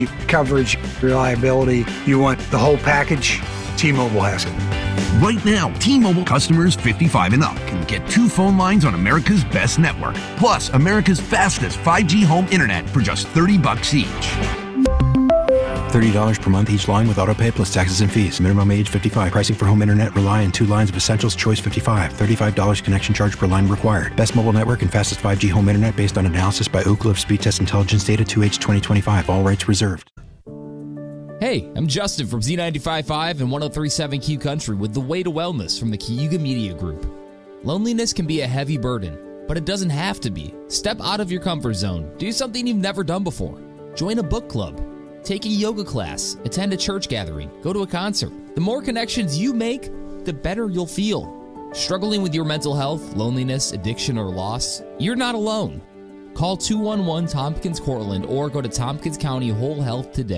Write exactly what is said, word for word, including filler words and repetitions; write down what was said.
coverage, reliability. You want the whole package? T-Mobile has it. Right now, T-Mobile customers fifty-five and up can get two phone lines on America's best network, plus America's fastest five G home internet for just thirty bucks each. thirty dollars per month each line with autopay plus taxes and fees. Minimum age fifty-five. Pricing for home internet rely on two lines of Essentials Choice fifty-five. thirty-five dollars connection charge per line required. Best mobile network and fastest five G home internet based on analysis by Ookla of Speed Test Intelligence Data two H twenty twenty-five. All rights reserved. Hey, I'm Justin from Z ninety-five point five and one oh three point seven Q Country with The Way to Wellness from the Cayuga Media Group. Loneliness can be a heavy burden, but it doesn't have to be. Step out of your comfort zone. Do something you've never done before. Join a book club. Take a yoga class. Attend a church gathering. Go to a concert. The more connections you make, the better you'll feel. Struggling with your mental health, loneliness, addiction, or loss? You're not alone. Call two one one Tompkins Cortland or go to Tompkins County Whole Health today.